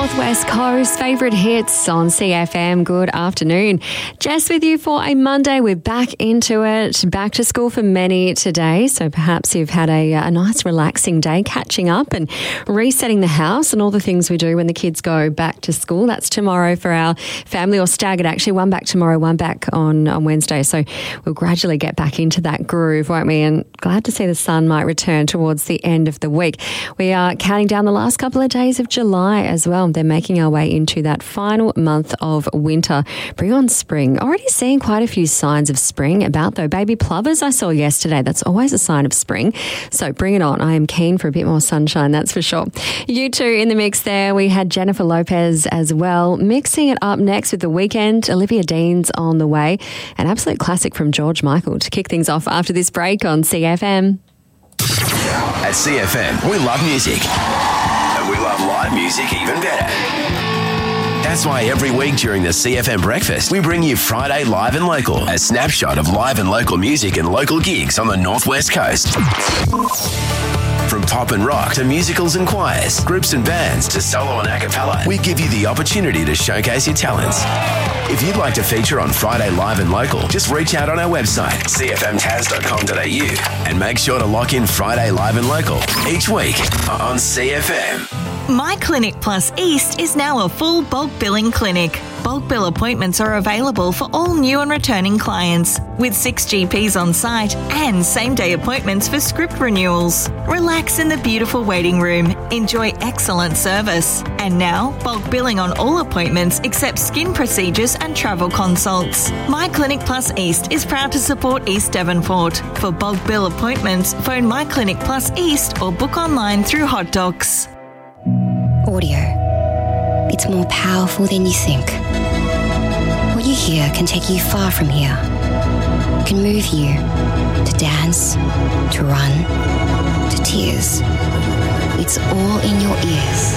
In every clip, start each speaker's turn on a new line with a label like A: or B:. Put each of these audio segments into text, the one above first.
A: Northwest Coast. Favourite hits on CFM. Good afternoon. Jess with you for a Monday. We're back into it. Back to school for many today. So perhaps you've had a nice relaxing day catching up and resetting the house and all the things we do when the kids go back to school. That's tomorrow for our family, or staggered actually. One back tomorrow, one back on Wednesday. So we'll gradually get back into that groove, won't we? And glad to see the sun might return towards the end of the week. We are counting down the last couple of days of July as well. They're making our way into that final month of winter. Bring on spring. Already seeing quite a few signs of spring about, though. Baby plovers I saw yesterday. That's always a sign of spring. So bring it on. I am keen for a bit more sunshine, that's for sure. You two in the mix there. We had Jennifer Lopez as well. Mixing it up next with The Weeknd. Olivia Dean's on the way. An absolute classic from George Michael to kick things off after this break on CFM.
B: At CFM, we love music. And we love live music even better. That's why every week during the CFM breakfast, we bring you Friday Live and Local, a snapshot of live and local music and local gigs on the Northwest Coast. From pop and rock to musicals and choirs, groups and bands to solo and a cappella, we give you the opportunity to showcase your talents. If you'd like to feature on Friday Live and Local, just reach out on our website, cfmtas.com.au, and make sure to lock in Friday Live and Local each week on CFM.
C: My Clinic Plus East is now a full bulk billing clinic. Bulk bill appointments are available for all new and returning clients, with 6 GPs on site and same-day appointments for script renewals. Relax in the beautiful waiting room. Enjoy excellent service. And now, bulk billing on all appointments except skin procedures and travel consults. My Clinic Plus East is proud to support East Devonport. For bulk bill appointments, phone My Clinic Plus East or book online through Hot Docs.
D: Audio. It's more powerful than you think. What you hear can take you far from here. It can move you to dance, to run, to tears. It's all in your ears.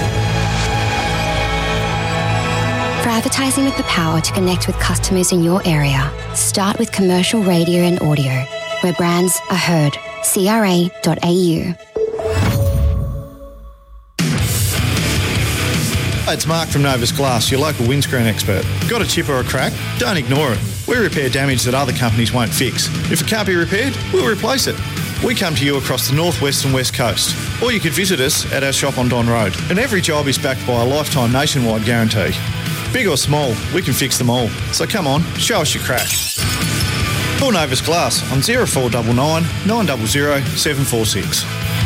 D: For advertising with the power to connect with customers in your area, start with commercial radio and audio, where brands are heard. CRA.au.
E: It's Mark from Novus Glass, your local windscreen expert. Got a chip or a crack? Don't ignore it. We repair damage that other companies won't fix. If it can't be repaired, we'll replace it. We come to you across the northwest and west coast. Or you could visit us at our shop on Don Road. And every job is backed by a lifetime nationwide guarantee. Big or small, we can fix them all. So come on, show us your crack. Call Novus Glass on 0499 900 746.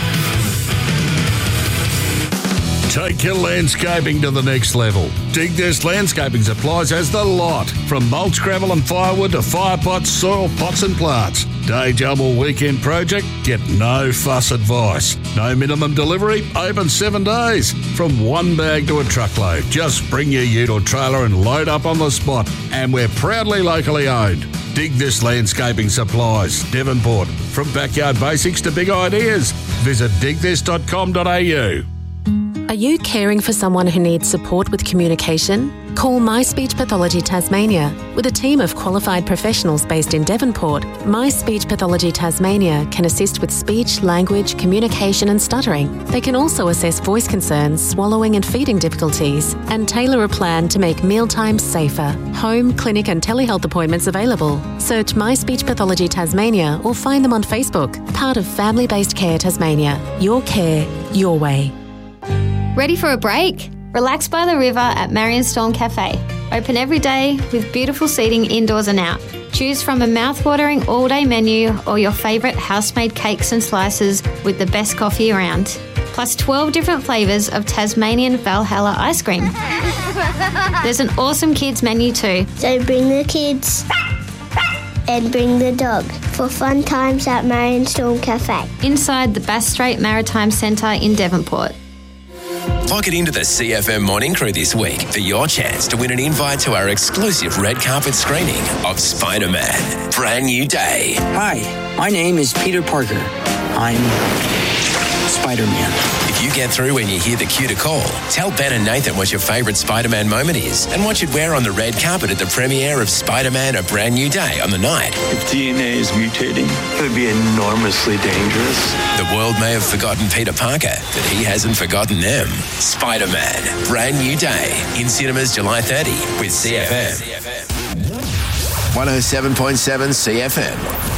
F: Take your landscaping to the next level. Dig This Landscaping Supplies has the lot. From mulch, gravel and firewood to fire pots, soil pots and plants. Day job or weekend project? Get no fuss advice. No minimum delivery? Open 7 days. From one bag to a truckload. Just bring your ute or trailer and load up on the spot. And we're proudly locally owned. Dig This Landscaping Supplies, Devonport. From backyard basics to big ideas. Visit digthis.com.au.
G: Are you caring for someone who needs support with communication? Call My Speech Pathology Tasmania. With a team of qualified professionals based in Devonport, My Speech Pathology Tasmania can assist with speech, language, communication and stuttering. They can also assess voice concerns, swallowing and feeding difficulties, and tailor a plan to make mealtimes safer. Home, clinic and telehealth appointments available. Search My Speech Pathology Tasmania or find them on Facebook. Part of Family Based Care Tasmania. Your care, your way.
H: Ready for a break? Relax by the river at Marion Storm Cafe. Open every day with beautiful seating indoors and out. Choose from a mouth-watering all-day menu or your favourite house-made cakes and slices with the best coffee around. Plus 12 different flavours of Tasmanian Valhalla ice cream. There's an awesome kids menu too.
I: So bring the kids and bring the dog for fun times at Marion Storm Cafe.
H: Inside the Bass Strait Maritime Centre in Devonport.
B: Lock it into the CFM Morning Crew this week for your chance to win an invite to our exclusive red carpet screening of Spider-Man: Brand New Day.
J: Hi, my name is Peter Parker. I'm Spider-Man.
B: If you get through when you hear the cue to call, tell Ben and Nathan what your favourite Spider-Man moment is and what you'd wear on the red carpet at the premiere of Spider-Man: A Brand New Day on the night.
J: If DNA is mutating, it would be enormously dangerous.
B: The world may have forgotten Peter Parker, but he hasn't forgotten them. Spider-Man: Brand New Day in cinemas July 30 with CFM. 107.7 CFM.